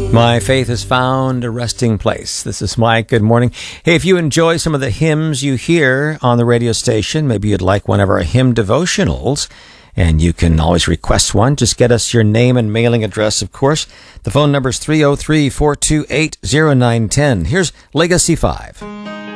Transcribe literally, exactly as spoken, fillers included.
My faith has found a resting place. This is Mike. Good morning. Hey, if you enjoy some of the hymns you hear on the radio station, maybe you'd like one of our hymn devotionals, and you can always request one. Just get us your name and mailing address, of course. The phone number is three oh three, four two eight, oh nine one oh. Here's Legacy five.